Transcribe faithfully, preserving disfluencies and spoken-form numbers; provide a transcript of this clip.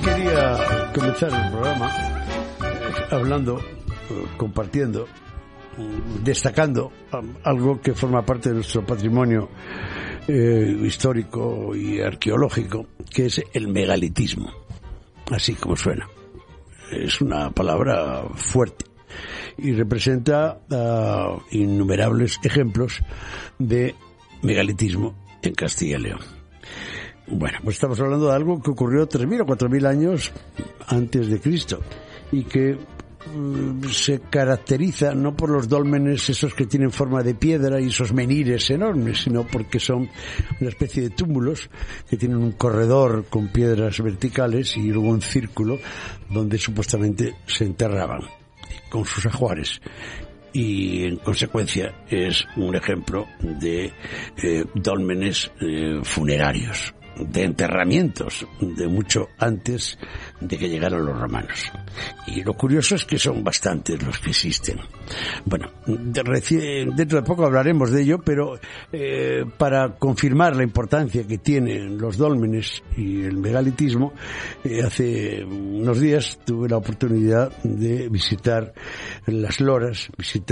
Quería comenzar el programa eh, hablando, eh, compartiendo, destacando algo que forma parte de nuestro patrimonio eh, histórico y arqueológico, que es el megalitismo, así como suena. Es una palabra fuerte y representa uh, innumerables ejemplos de megalitismo en Castilla y León. Bueno, pues estamos hablando de algo que ocurrió tres mil o cuatro mil años antes de Cristo y que mm, se caracteriza no por los dólmenes esos que tienen forma de piedra y esos menires enormes, sino porque son una especie de túmulos que tienen un corredor con piedras verticales y luego un círculo donde supuestamente se enterraban con sus ajuares. Y en consecuencia es un ejemplo de eh, dólmenes eh, funerarios, de enterramientos de mucho antes de que llegaran los romanos. Y lo curioso es que son bastantes los que existen. Bueno, de reci- dentro de poco hablaremos de ello, pero eh, para confirmar la importancia que tienen los dólmenes y el megalitismo, eh, hace unos días tuve la oportunidad de visitar las loras, visitar